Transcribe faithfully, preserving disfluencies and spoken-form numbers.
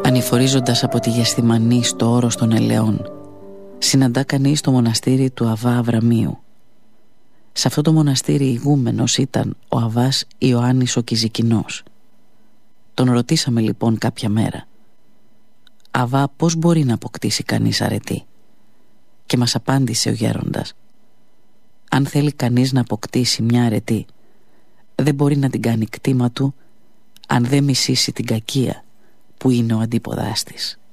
Ανηφορίζοντας από τη Γεσθημανή στο όρος των Ελαιών, συναντά κανείς το μοναστήρι του Αββά Αβραμίου. Σε αυτό το μοναστήρι ηγούμενος ήταν ο Αββάς Ιωάννης ο Κιζικινός. Τον ρωτήσαμε λοιπόν κάποια μέρα: «Αββά, πώς μπορεί να αποκτήσει κανείς αρετή?» Και μας απάντησε ο γέροντας: «Αν θέλει κανείς να αποκτήσει μια αρετή, δεν μπορεί να την κάνει κτήμα του αν δεν μισήσει την κακία που είναι ο αντίποδάς της».